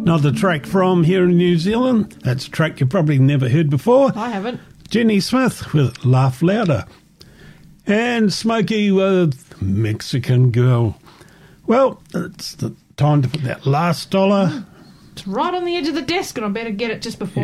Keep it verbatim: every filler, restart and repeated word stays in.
Another track from here in New Zealand. That's a track you've probably never heard before. I haven't. Jenny Smith with Laugh Louder. And Smokey with Mexican Girl. Well, it's the time to put that last dollar. It's right on the edge of the desk, and I better get it just before